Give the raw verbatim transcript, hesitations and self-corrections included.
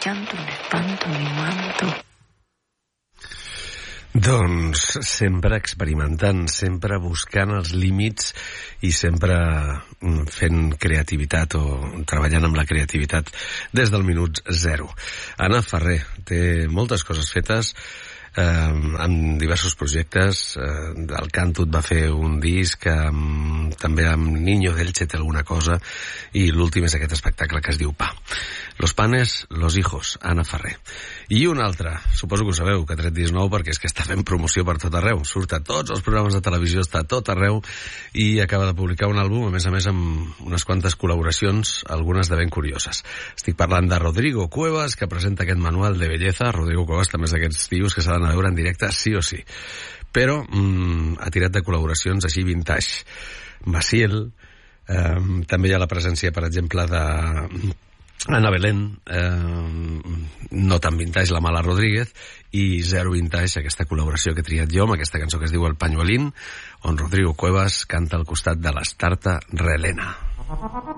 llanto, un espanto, mi manto. Doncs sempre experimentant, sempre buscant els límits i sempre fent creativitat o treballant amb la creativitat des del minut zero. Anna Ferrer té moltes coses fetes, eh, amb diversos projectes. Eh, el Cantut va fer un disc, eh, també amb Niño d'Elche té alguna cosa, i l'últim és aquest espectacle que es diu Pa. Los panes, los hijos, Anna Ferrer. I un altre, suposo que ho sabeu, que ha tret disc nou perquè és que està fent promoció per tot arreu. Surt a tots els programes de televisió, està a tot arreu, i acaba de publicar un àlbum, a més a més amb unes quantes col·laboracions, algunes de ben curioses. Estic parlant de Rodrigo Cuevas, que presenta aquest manual de belleza. Rodrigo Cuevas també és d'aquests tios que s'ha d'anar a veure en directe sí o sí. Però mmm, ha tirat de col·laboracions així vintage. Maciel, eh, també hi ha la presència, per exemple, de Ana Belén, eh, no tan vintage la Mala Rodríguez, i zero vintage aquesta col·laboració que he triat jo amb aquesta cançó que es diu El Pañuelín, on Rodrigo Cuevas canta al costat de l'Estarta Relena.